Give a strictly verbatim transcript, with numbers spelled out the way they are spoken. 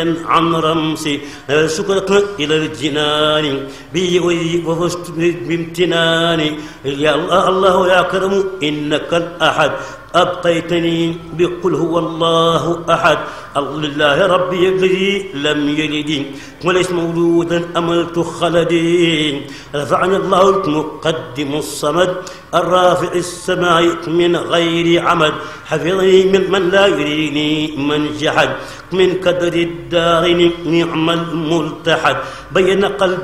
عن رمسي شكرك إلى الجنان بي وفزت بامتناني يا الله الله يا كرم إنك الأحد أبقيتني بقل هو الله أحد لله ربي الذي لم يلد وليس مولودا أملت خلدي رفعني الله المقدم الصمد الرافع السماء من غير عمد حفظني من من لا يريني من جحد من كدر الدار نعم الملتحد بين قلبي